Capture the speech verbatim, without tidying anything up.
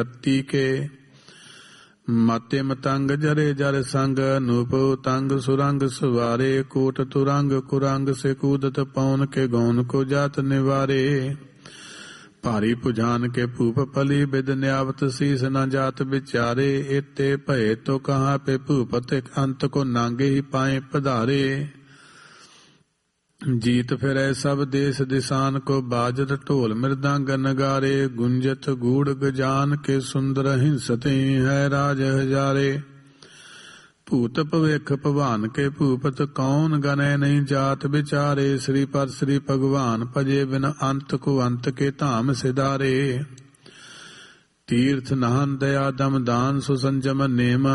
ਪੱਤੀ ਕੇ ਮਾਤੇ ਮਤੰਗ ਜਰੇ ਜਰ ਸੰਗ ਅਨੂਪ ਤੰਗ ਸੁਰੰਗ ਸਵਾਰੇ ਕੋਟ ਤੁਰੰਗ ਕੁਰੰਗ ਸੇ ਕੂਦਤ ਪੌਨ ਕੇ ਗੌਨ ਕੋ ਜਾਤ ਨਿਵਾਰੇ ਭਾਰੀ ਪੁਜਾਨ ਕੇ ਭੂਪ ਪਲੀ ਬਿਦ ਨਿਆਵਤ ਸੀਸ ਨ ਜਾਤ ਵਿਚਾਰੇ ਇਤੇ ਭਏ ਤੋ ਕਹਾਂ ਪੇ ਭੂਪਤ ਅੰਤ ਕੋ ਨਾਂਗੇ ਹੀ ਪਾਏ ਪਧਾਰੇ जीत फिरै सब देश दिसान को बाजत ढोल मृदंग नगारे गुंजत गूढ़ गजान के सुंदर हिंसते है राज हजारे भूत भविख भवान के भूपत कौन गने नहीं जात विचारे श्री पर श्री भगवान भजे बिन अंत को अंत के धाम सिधारे तीर्थ नहन दया दम दान सुसंजम नेम